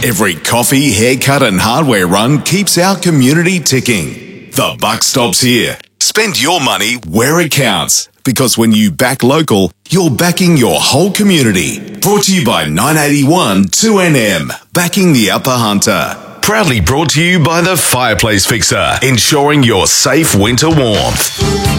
Every coffee, haircut and hardware run keeps our community ticking. The buck stops here. Spend your money where it counts. Because when you back local, you're backing your whole community. Brought to you by 981 2NM. Backing the Upper Hunter. Proudly brought to you by the Fireplace Fixer. Ensuring your safe winter warmth.